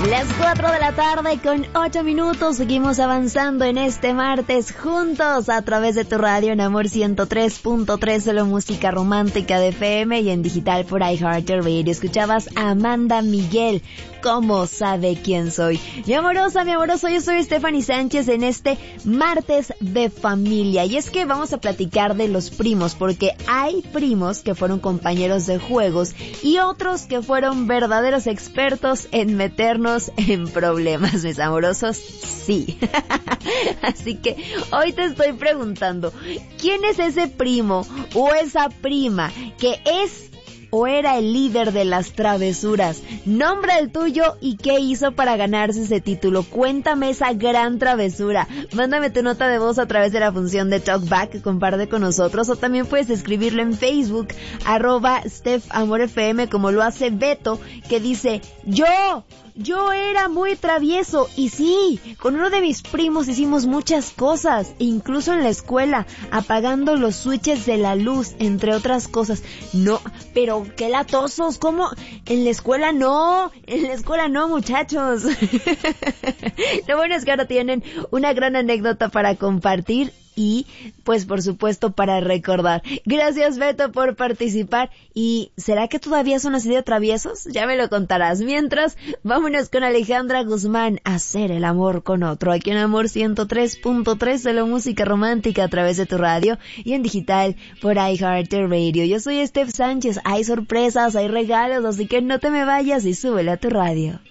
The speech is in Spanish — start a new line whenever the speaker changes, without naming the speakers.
Las 4 de la tarde con 8 minutos, seguimos avanzando en este martes juntos a través de tu radio en Amor 103.3, solo música romántica de FM y en digital por iHeartRadio. Escuchabas a Amanda Miguel, ¿cómo sabe quién soy? Mi amorosa, mi amoroso, yo soy Stephanie Sánchez en este martes de familia. Y es que vamos a platicar de los primos, porque hay primos que fueron compañeros de juegos y otros que fueron verdaderos expertos en meternos en problemas, mis amorosos, sí. Así que hoy te estoy preguntando, ¿quién es ese primo o esa prima que es o era el líder de las travesuras? Nombra el tuyo y qué hizo para ganarse ese título. Cuéntame esa gran travesura. Mándame tu nota de voz a través de la función de Talkback, comparte con nosotros, o también puedes escribirlo en Facebook, @StephAmorFM, como lo hace Beto, que dice, yo era muy travieso, y sí, con uno de mis primos hicimos muchas cosas, incluso en la escuela, apagando los switches de la luz, entre otras cosas. No, pero qué latosos, ¿cómo? En la escuela no, muchachos. Lo bueno es que ahora tienen una gran anécdota para compartir y, pues, por supuesto, para recordar. Gracias, Beto, por participar. ¿Y será que todavía son así de traviesos? Ya me lo contarás. Mientras, vámonos con Alejandra Guzmán a hacer el amor con otro. Aquí en Amor 103.3 de la música romántica a través de tu radio y en digital por iHeartRadio. Yo soy Steph Sánchez. Hay sorpresas, hay regalos, así que no te me vayas y súbele a tu radio.